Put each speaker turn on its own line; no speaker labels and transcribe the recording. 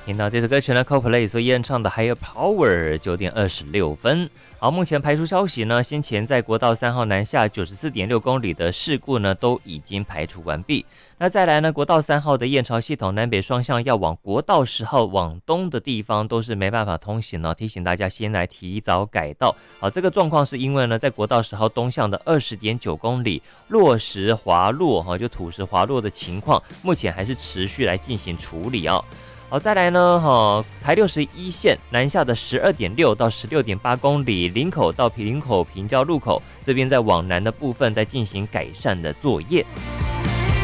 听到这首歌曲呢 ，Coldplay 所演唱的《Higher Power》9点26分。好，目前排除消息呢，先前在国道3号南下94.6公里的事故呢，都已经排除完毕。那再来呢，国道3号的验潮系统南北双向要往国道10号往东的地方都是没办法通行了，提醒大家先来提早改道。好，这个状况是因为呢，在国道10号东向的20.9公里落石滑落，就土石滑落的情况，目前还是持续来进行处理啊。好，再来呢，台61线南下的12.6到16.8公里，林口到林口平交路口这边在往南的部分在进行改善的作业。